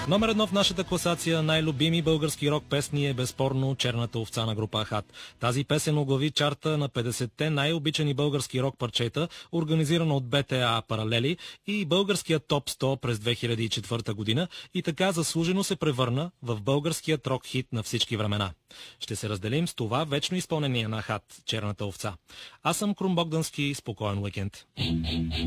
Номер 1 в нашата класация най-любими български рок песни е безспорно "Черната овца" на група Ахат. Тази песен оглави чарта на 50-те най-обичани български рок парчета, организирано от БТА Паралели и българският топ 100 през 2004 година, и така заслужено се превърна в българският рок хит на всички времена. Ще се разделим с това вечно изпълнение на Ахат "Черната овца". Аз съм Крум Богдански, спокоен уикенд.